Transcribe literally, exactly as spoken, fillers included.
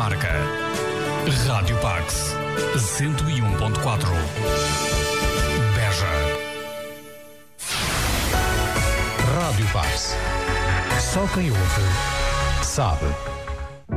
marca. Rádio Pax, cento e um ponto quatro. Beja. Rádio Pax. Só quem ouve sabe.